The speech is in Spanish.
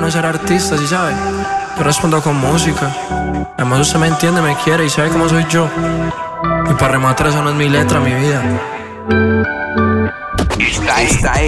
de ser artista, ¿sí sabes? Yo respondo con música. Además usted me entiende, me quiere y sabe cómo soy yo. Y para rematar, eso no es mi letra, mi vida. Esta